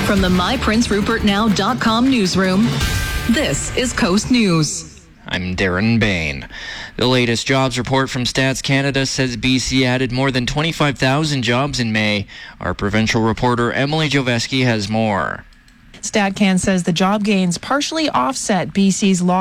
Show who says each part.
Speaker 1: From the MyPrinceRupertNow.com newsroom, this is Coast News.
Speaker 2: I'm Darren Bain. The latest jobs report from Stats Canada says BC added more than 25,000 jobs in May. Our provincial reporter Emily Joveski has more.
Speaker 3: StatCan says the job gains partially offset BC's loss